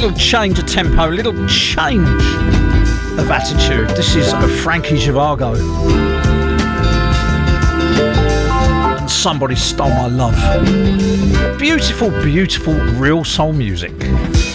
little change of tempo, a little change of attitude. This is Frankie Zhivago. And Somebody Stole My Love. Beautiful, beautiful real soul music.